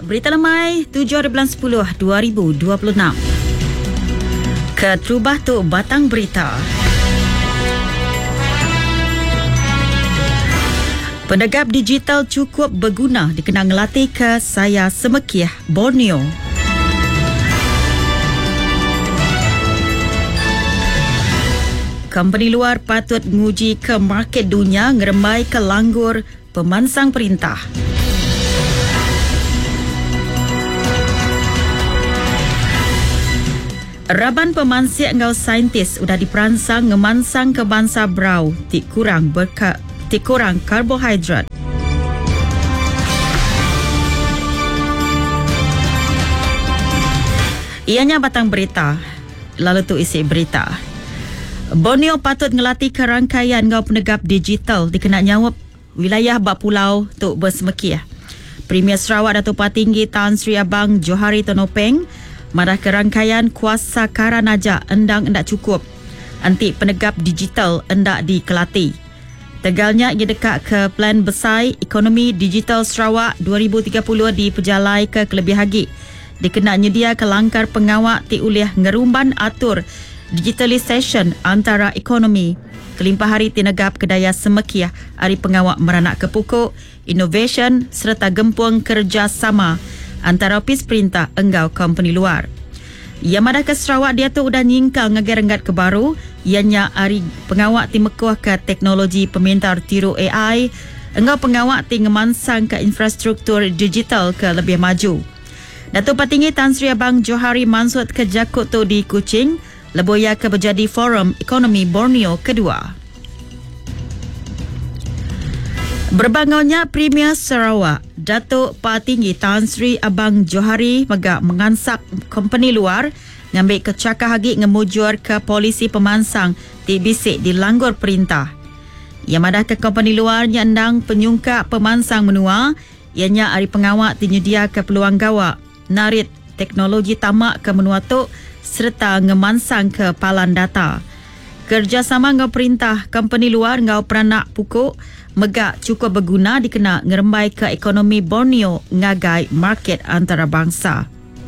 Berita lemai 7/10/2026. Ketrubah tu batang berita. Penegap digital cukup berguna dikenang latih ke Saya Semekiah, Borneo. Company luar patut menguji ke market dunia ngeremai ke langgur pemansang perintah. Raban pemansiak ngau saintis sudah diperansang ngemansang ke bangsa brau tik kurang karbohidrat. Ianya batang berita, lalu tu isi berita. Borneo patut ngelatih ke rangkaian ngau penegap digital dikenal nyawap wilayah bak pulau tu bersemekiah. Premier Sarawak Datuk Patinggi Tan Sri Abang Johari Tonopeng marah ke rangkaian kuasa Karanaja endang endak cukup. Anti penegap digital endak dikelati. Tegalnya ia dekat ke plan besar ekonomi digital Sarawak 2030 di pejalai ke kelebih hagi. Dikena nyedia ke langkar pengawak ti uliah ngerumban atur digitalisation antara ekonomi. Kelimpah hari tinegap kedaya Semekiah hari pengawak meranak ke pokok, innovation serta gempung kerjasama antara opis perintah enggau company luar. Ia madah ke Sarawak dia tu udah nyingkal ngagar-enggat ke baru, ianya hari pengawak ti mekuah ke teknologi pemintar tiru AI, enggau pengawak ti ngemansang ke infrastruktur digital ke lebih maju. Datuk Patinggi Tan Sri Abang Johari mansut ke Jakut tu di Kuching, leboya ke berjadi Forum Ekonomi Borneo kedua. Berbangaunya Premier Sarawak, Datuk Patinggi Tan Sri Abang Johari megak mengansak company luar ngambil kecakah hagi ngemujur ke polisi pemansang di bisik di langgur perintah. Ia madah ke company luar nyandang penyungka pemansang menua, ianya hari pengawak dinyedia ke peluang gawak, narit teknologi tamak ke menua tu serta ngemansang ke palan data. Kerjasama ngau perintah company luar ngau peranak pukuk megak cukup berguna dikena ngerembai ke ekonomi Borneo ngagai market antarabangsa.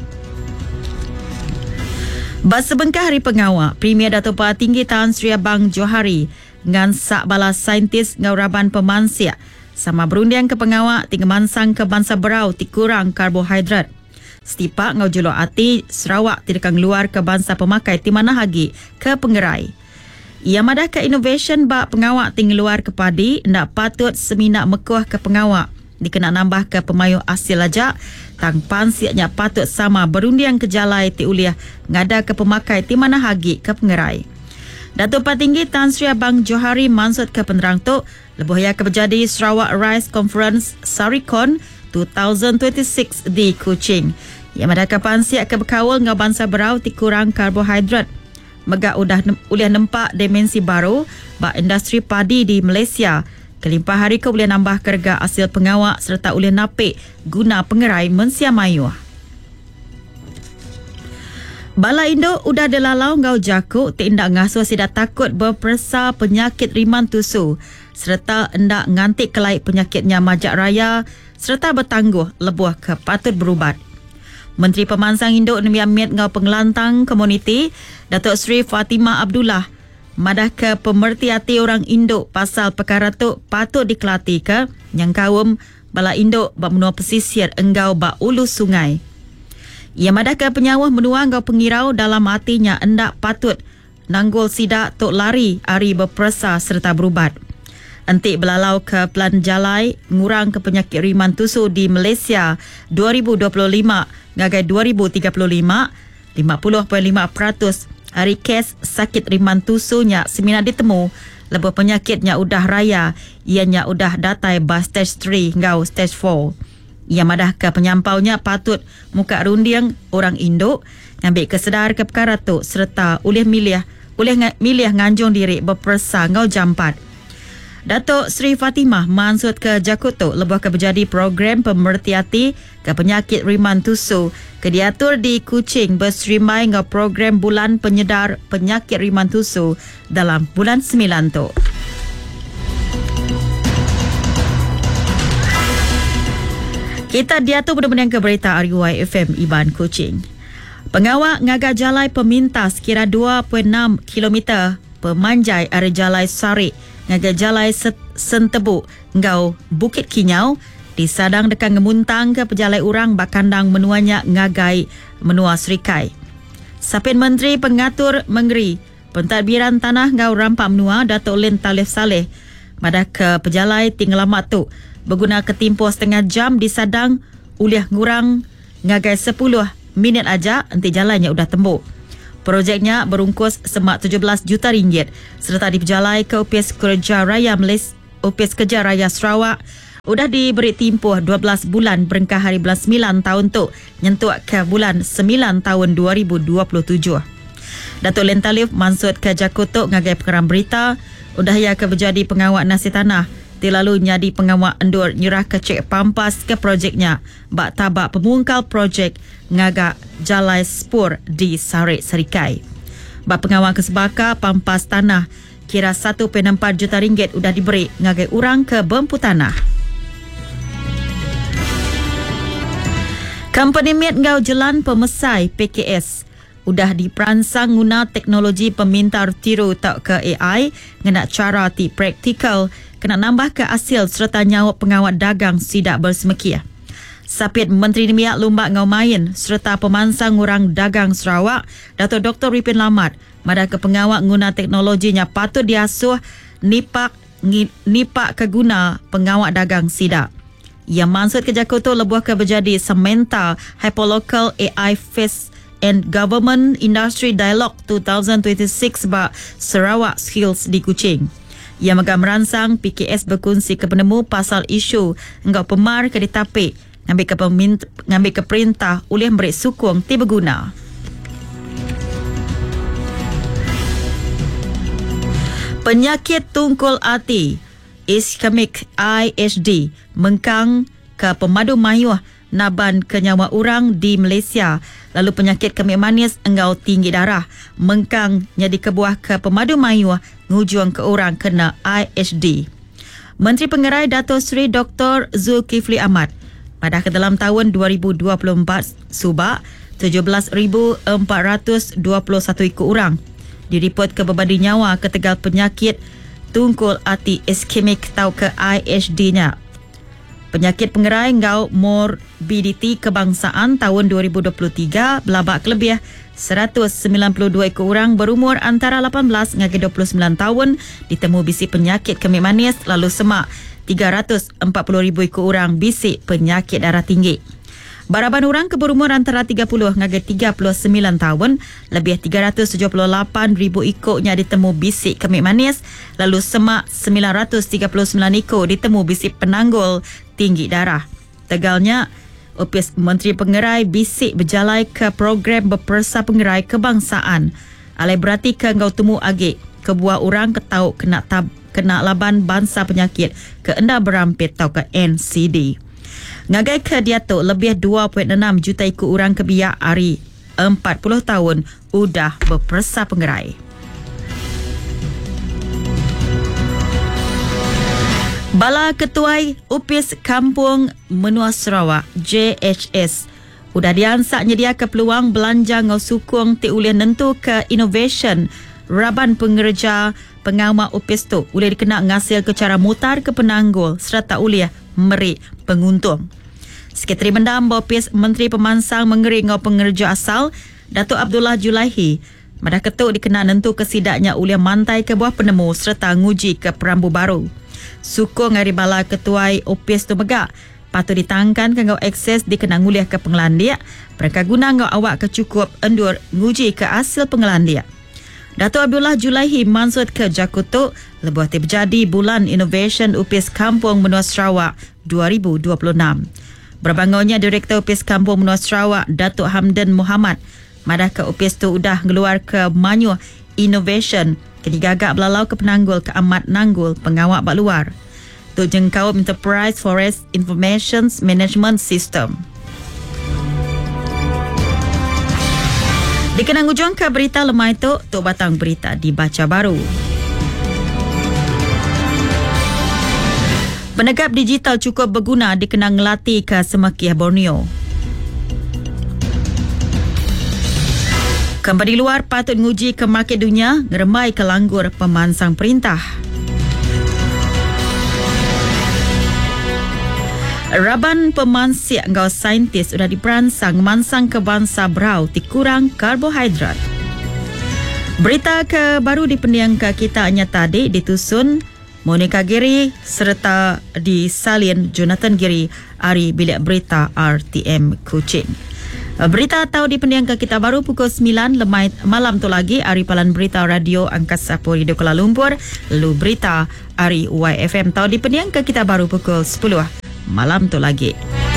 Basebengkah hari pengawak, Premier Datuk Patinggi Tan Sri Abang Johari ngan sak bala saintis ngau raban pemansiak sama berundian ke pengawak tinggal mansang ke bangsa berau ti kurang karbohidrat. Setipak ngau julok hati Sarawak tidakang luar ke bangsa pemakai ti mana hagi ke penggerai. Ia madah ke innovation bak pengawak tinggal luar ke padi ndak patut seminak mekuah ke pengawak dikena nambah ke pemayuh asil ajak tang pansiaknya patut sama berundian ke jalai ti uliah ngada ke pemakai ti mana hagi ke penggerai. Datuk Patinggi Tan Sri Abang Johari mansut ke penerang tu lebohya ke berjadi Sarawak Rice Conference Sarikon 2026 di Kuching. Ia madah ke pansiak ke berkawal ngau bangsa berau ti kurang karbohidrat. Megak uliah nempak dimensi baru bak industri padi di Malaysia. Kelimpah hari ke boleh nambah kerja hasil pengawak serta uliah napik guna pengerai mensia mayuh. Bala Indo udah delalau ngau jakuk tindak ngasuh sidak takut berpersa penyakit riman tusu serta endak ngantik kelai penyakitnya majak raya serta bertangguh lebuh ke patut berubat. Menteri Pemansang Induk Nemi Amit ngau pengelantang komuniti Datuk Sri Fatimah Abdullah madah ke pemerti hati orang Induk pasal perkara tu patut dikelati ke yang kaum bala Induk bak menua pesisir enggau bak ulu sungai. Ia madah ke penyawah menua ngau pengirau dalam hatinya endak patut nanggul sidak tok lari hari berperasa serta berubat. Entik belalau ke pelan jalai ngurang ke penyakit riman tusu di Malaysia 2025 ngagai 2035 50.5% hari kes sakit riman tusunya semina ditemu lebuh penyakitnya udah raya ianya udah datai bas stage 3 ngau stage 4. Ia madah ke penyampaunya patut muka rundiang orang Induk ngambil kesedar ke perkara tu serta ulih milih nganjung diri berpersa ngau jampat. Datuk Sri Fatimah mansut ke Jakuto lebuh ke berjadi program pemerhati ke penyakit riman tusu ke diatur di Kuching berserimai ngau program bulan penyedar penyakit riman tusu dalam bulan 9 tu. Kita diatur benda-benda ke berita RUI FM Iban Kuching. Pengawal ngagar jalai pemintas kira 2.6 km pemanjai area jalai Sarik ngagar jalai Sentebuk ngau Bukit Kinyau disadang dekat ngemuntang ke pejalai urang bakandang menuanya ngagai menua Serikai. Sapin Menteri Pengatur Mengeri Pentadbiran Tanah ngau Rampak Menua Datuk Lin Talif Saleh madah ke pejalai tinggelamat tu berguna ketimpuh setengah jam disadang uliah ngurang ngagai 10 minit aja nanti jalannya udah tembuk. Projeknya berungkus semak 17 juta ringgit serta diperjalai ke Opis Kerja Raya Malaysia, Opis Kerja Raya Sarawak udah diberi timpuh 12 bulan berengkah hari bulan 9 tahun tu nyentuh ke bulan 9 tahun 2027. Datuk Lin Talif mansut ke Jakutuk ngagai perkara berita udah ya ke berjadi pengawal nasi tanah lalu nyadi pengawal endur nyerah ke cek pampas ke projeknya bak tabak pemungkal projek ngagak jalai spur di Sarik Serikai. Bak pengawal kesebaka pampas tanah kira 1.4 juta ringgit udah diberi ngagai urang ke bempu tanah. Company Miat Ngau Jelan Pemesai PKS udah diperansang guna teknologi pemintar tiru tak ke AI ngena cara ti praktikal kena nambah ke hasil serta nyawa pengawal dagang sidak bersemekia. Sapit Menteri Miak Lumbak Ngau Main serta pemansang orang dagang Sarawak Dato' Dr. Ripin Lamat madah ke pengawal guna teknologinya patut diasuh nipak keguna pengawal dagang sidak. Yang maksud ke Jakarta lebuh ke berjadi Samantha Hyperlocal AI Face and Government Industry Dialogue 2026 bak Sarawak Skills di Kuching. Ia megah meransang PKS berkongsi ke penemu pasal isu enggak pemar ke ditapik ngambil ke perintah oleh memberi sukung ti berguna. Penyakit tungkul hati iskemik IHD mengkang ke pemadu mayuh naban ke nyawa orang di Malaysia. Lalu penyakit kemik manis engau tinggi darah mengkang jadi kebuah ke pemadu mayuh ngujung ke orang kena IHD. Menteri Pengerai Dato' Sri Dr. Zulkifli Ahmad pada ke dalam tahun 2024 subak 17,421 ekor orang diripot ke berbadi nyawa ketegal penyakit tungkul hati iskemik atau ke IHD-nya. Penyakit pengerai ngau morbidity kebangsaan tahun 2023 belabak kelebih 192 ekor orang berumur antara 18 hingga 29 tahun ditemu bisi penyakit kemik manis lalu semak 340,000 ekor orang bisi penyakit darah tinggi. Baraban orang ke berumur antara 30 hingga 39 tahun lebih 378,000 ekornya ditemu bisi kemik manis lalu semak 939 ekor ditemu bisi penanggul tinggi darah. Tegalnya, Opis Menteri Pengerai bisik berjalai ke program berpersa pengerai kebangsaan. Alai berarti ke ngau temu agik kebuah orang ketau kena laban bangsa penyakit ke enda berampit tau ke NCD. Ngagai ke diatuk lebih 2.6 juta ikut orang kebiak hari 40 tahun udah berpersa pengerai. Bala Ketuai Upis Kampung Menua Sarawak JHS udah diansak nyedia ke peluang belanja ngau sukung ti ulih nentu ke innovation raban pengerja pengawal Upis tu ulih dikena ngasil ke cara mutar ke penanggul serta ulih meri penguntung. Sekretari Mendam Opis Menteri Pemansang Mengeri ngau pengerja asal Datuk Abdullah Julaihi madah ketuk dikena nentu ke sidaknya ulih mantai ke buah penemu serta nguji ke perambu baru. Sukung dari bala ketuai Opis tu megak patut ditangkan ke ngau akses dikenang uliah ke pengelandia mereka guna ngau awak kecukup endur nguji ke hasil pengelandia. Datuk Abdullah Julaihi mansut ke Jakutuk lebuh terjadi bulan Innovation Opis Kampung Menua Sarawak 2026. Berbangunnya Direktur Opis Kampung Menua Sarawak Datuk Hamdan Muhammad madah ke Opis tu udah ngeluar ke manyuh Innovation kini gagak belalau ke penanggul ke amat nanggul pengawak bak luar. Tu jengkau Enterprise Forest Information Management System. Dikenang ujung ke berita lemah itu, tu batang berita dibaca baru. Penegap digital cukup berguna dikenang ngelatih ke Semakih Borneo. Kembali luar patut nguji ke market dunia, ngeremai ke langgur pemansang perintah. Raban pemansiak ngau saintis sudah diperansang mansang ke bangsa berau dikurang karbohidrat. Berita ke baru di pendiang ke kita nyata ditusun Monica Giri serta disalin Jonathan Giri hari bilik berita RTM Kuching. Berita tahu di pendiang ke kita baru pukul 9 lemai malam tu lagi hari palan berita radio Angkasa Puri di Kuala Lumpur, lalu berita hari YFM tahu di pendiang ke kita baru pukul 10 malam tu lagi.